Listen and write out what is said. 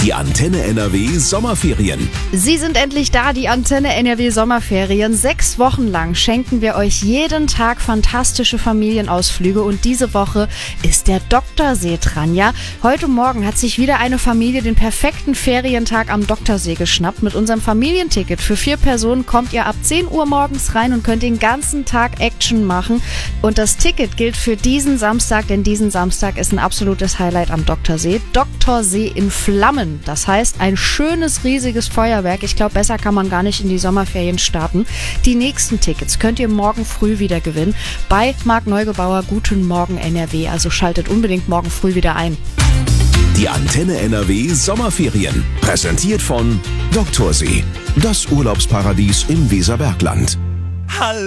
Die Antenne NRW Sommerferien. Sie sind endlich da, die Antenne NRW Sommerferien. 6 Wochen lang schenken wir euch jeden Tag fantastische Familienausflüge und diese Woche ist der Doktorsee dran, ja? Heute Morgen hat sich wieder eine Familie den perfekten Ferientag am Doktorsee geschnappt. Mit unserem Familienticket für 4 Personen kommt ihr ab 10 Uhr morgens rein und könnt den ganzen Tag Action machen. Und das Ticket gilt für diesen Samstag, denn diesen Samstag ist ein absolutes Highlight am Doktorsee. Doktorsee in Flammen. Das heißt, ein schönes, riesiges Feuerwerk. Ich glaube, besser kann man gar nicht in die Sommerferien starten. Die nächsten Tickets könnt ihr morgen früh wieder gewinnen bei Marc Neugebauer. Guten Morgen NRW. Also schaltet unbedingt morgen früh wieder ein. Die Antenne NRW Sommerferien. Präsentiert von Doktorsee. Das Urlaubsparadies im Weserbergland.